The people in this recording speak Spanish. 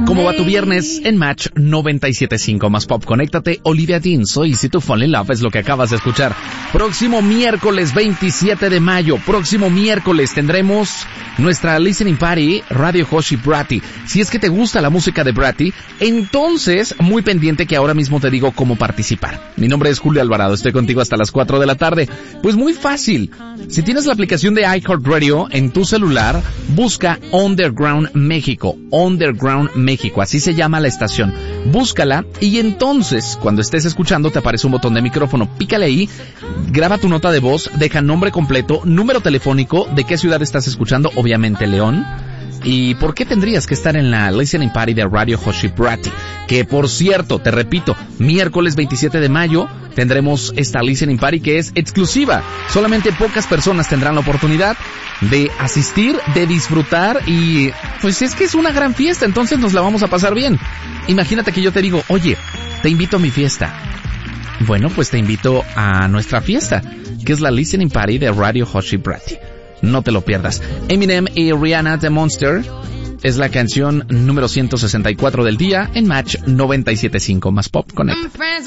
¿Cómo va tu viernes en Match 97.5 más Pop? Conéctate, Olivia Dean, soy Si Tu Fall in Love, es lo que acabas de escuchar. Próximo miércoles 27 de mayo, próximo miércoles tendremos nuestra listening party, Radio Hoshi Bratty. Si es que te gusta la música de Bratty, entonces muy pendiente que ahora mismo te digo cómo participar. Mi nombre es Julio Alvarado, estoy contigo hasta las 4 de la tarde. Pues muy fácil, si tienes la aplicación de iHeartRadio en tu celular, busca Underground México, Underground México, así se llama la estación. Búscala y entonces cuando estés escuchando te aparece un botón de micrófono, pícale ahí, graba tu nota de voz, deja nombre completo, número telefónico, de qué ciudad estás escuchando, obviamente León. ¿Y por qué tendrías que estar en la listening party de Radio Hoshi Bratty? Que por cierto, te repito, miércoles 27 de mayo tendremos esta listening party que es exclusiva. Solamente pocas personas tendrán la oportunidad de asistir, de disfrutar y pues es que es una gran fiesta, entonces nos la vamos a pasar bien. Imagínate que yo te digo, oye, te invito a mi fiesta. Bueno, pues te invito a nuestra fiesta, que es la listening party de Radio Hoshi Bratty. No te lo pierdas. Eminem y Rihanna, The Monster, es la canción número 164 del día en Match 97.5 más Pop Connect.